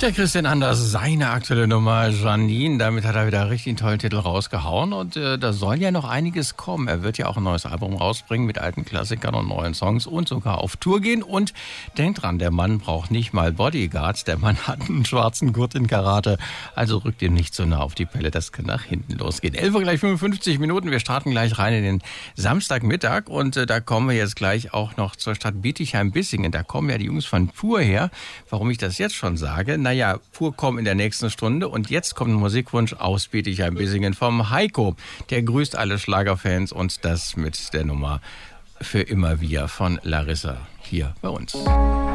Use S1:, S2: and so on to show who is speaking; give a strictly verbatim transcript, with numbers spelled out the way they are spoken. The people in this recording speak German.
S1: Der Christian Anders, seine aktuelle Nummer Janine, damit hat er wieder einen richtig tollen Titel rausgehauen und äh, da soll ja noch einiges kommen. Er wird ja auch ein neues Album rausbringen mit alten Klassikern und neuen Songs und sogar auf Tour gehen. Und denkt dran, der Mann braucht nicht mal Bodyguards, der Mann hat einen schwarzen Gurt in Karate, also rückt ihm nicht so nah auf die Pelle, das kann nach hinten losgehen. elf Uhr gleich fünfundfünfzig Minuten, wir starten gleich rein in den Samstagmittag und äh, da kommen wir jetzt gleich auch noch zur Stadt Bietigheim-Bissingen. Da kommen ja die Jungs von Pur her. Warum ich das jetzt schon sage? Naja, Pur kommen in der nächsten Stunde und jetzt kommt ein Musikwunsch aus Bietigheim-Bissingen vom Heiko. Der grüßt alle Schlagerfans und das mit der Nummer Für immer wir von Larissa hier bei uns.